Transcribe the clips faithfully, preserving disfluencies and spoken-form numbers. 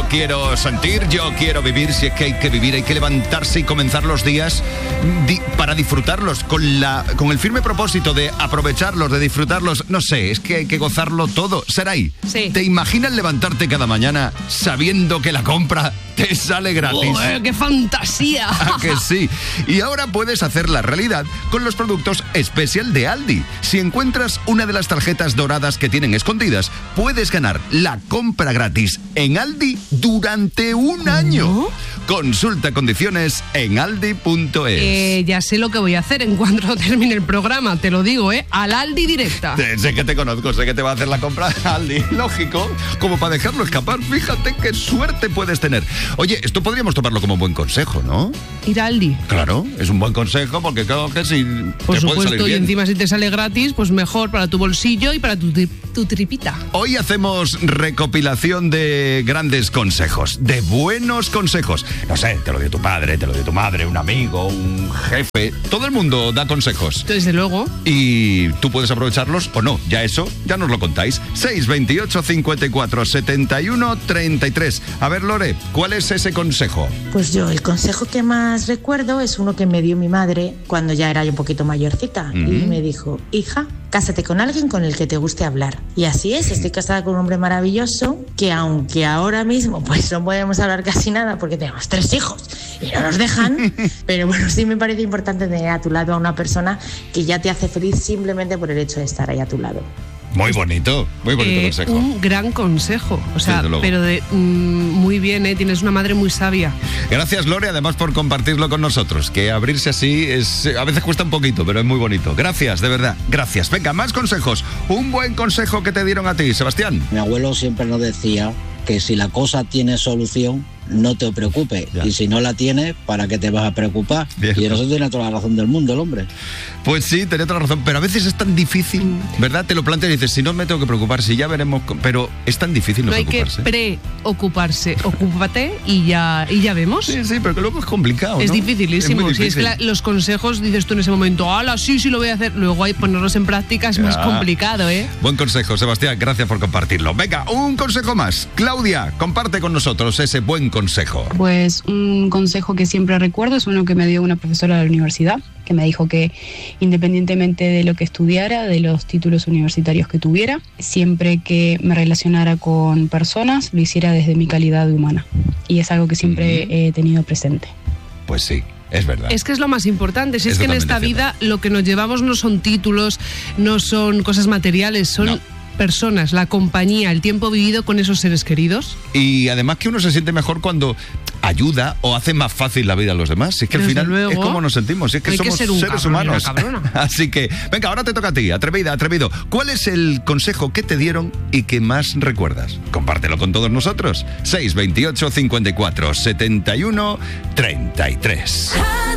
quiero sentir, yo quiero vivir. Si es que hay que vivir, hay que levantarse y comenzar los días di- para disfrutarlos con, la, con el firme propósito de aprovecharlos, de disfrutarlos. No sé, es que hay que gozarlo todo. Saray, sí. ¿Te imaginas levantarte cada mañana sabiendo que la compra te sale gratis? ¡Oh, qué fantasía! ¿A que sí? Y ahora puedes hacerla realidad con los productos Special de Aldi. Si encuentras una de las tarjetas doradas que tienen escondidas, puedes ganar la compra gratis en Aldi durante un año. Consulta condiciones en aldi punto es. Eh, ya sé lo que voy a hacer en cuanto termine el programa, te lo digo, ¿eh? Al Aldi directa. Eh, Sé que te conozco, sé que te va a hacer la compra Aldi. Lógico, como para dejarlo escapar. Fíjate qué suerte puedes tener. Oye, esto podríamos tomarlo como un buen consejo, ¿no? Ir a Aldi. Claro, es un buen consejo porque creo que si Por te puede supuesto, salir y bien. encima si te sale gratis, pues mejor para tu bolsillo y para tu, tri- tu tripita. Hoy hacemos recopilación de grandes consejos, de buenos consejos. No sé, te lo dio tu padre, te lo dio tu madre, un amigo, un jefe. Todo el mundo da consejos. Desde luego. Y tú puedes aprovecharlos o no. Ya eso, ya nos lo contáis. seis veintiocho, cincuenta y cuatro, setenta y uno, treinta y tres. A ver, Lore, ¿cuál es ese consejo? Pues yo, el consejo que más recuerdo es uno que me dio mi madre cuando ya era yo un poquito mayorcita. Mm. Y me dijo, hija, cásate con alguien con el que te guste hablar. Y así es, estoy casada con un hombre maravilloso que aunque ahora mismo pues no podemos hablar casi nada porque tenemos tres hijos y no nos dejan, pero bueno, sí me parece importante tener a tu lado a una persona que ya te hace feliz simplemente por el hecho de estar ahí a tu lado. Muy bonito, muy bonito Eh, consejo. un gran consejo. O sea, Desde luego. pero de mm, muy bien, ¿eh? Tienes una madre muy sabia. Gracias, Lore, además por compartirlo con nosotros. Que abrirse así es, a veces cuesta un poquito, pero es muy bonito. Gracias, de verdad, gracias. Venga, más consejos. Un buen consejo que te dieron a ti, Sebastián. Mi abuelo siempre nos decía que si la cosa tiene solución, no te preocupes. Ya. Y si no la tiene, ¿para qué te vas a preocupar? Bien. Y en eso tiene toda la razón del mundo el hombre. Pues sí, tenés toda la razón, pero a veces es tan difícil, ¿verdad? Te lo planteas y dices, si no me tengo que preocupar, si ya veremos, con- pero es tan difícil no, No hay que preocuparse. preocuparse. Ocúpate y ya, y ya vemos. Sí, sí, pero que luego es complicado, Es ¿no? dificilísimo. Es muy Si es que difícil. la- los consejos dices tú en ese momento, ¡hala, sí, sí lo voy a hacer! Luego hay ponerlos en práctica es más Ya. complicado, ¿eh? Buen consejo, Sebastián, gracias por compartirlo. Venga, un consejo más. Claudia, comparte con nosotros ese buen consejo. Pues un consejo que siempre recuerdo es uno que me dio una profesora de la universidad, que me dijo que independientemente de lo que estudiara, de los títulos universitarios que tuviera, siempre que me relacionara con personas, lo hiciera desde mi calidad de humana. Y es algo que siempre Ujú. he tenido presente. Pues sí, es verdad. Es que es lo más importante. Si es, Es que en totalmente esta vida lo que nos llevamos no son títulos, no son cosas materiales, son No. personas, la compañía, el tiempo vivido con esos seres queridos. Y además que uno se siente mejor cuando ayuda o hace más fácil la vida a los demás. Si es que al Desde final luego. es como nos sentimos, si es que Hay que somos ser un seres cabrón y una humanos. cabrona. Así que, venga, ahora te toca a ti, atrevida, atrevido. ¿Cuál es el consejo que te dieron y que más recuerdas? Compártelo con todos nosotros. seis veintiocho, cincuenta y cuatro, setenta y uno, treinta y tres.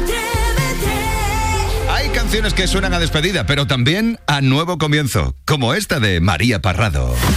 Hay canciones que suenan a despedida, pero también a nuevo comienzo, como esta de María Parrado.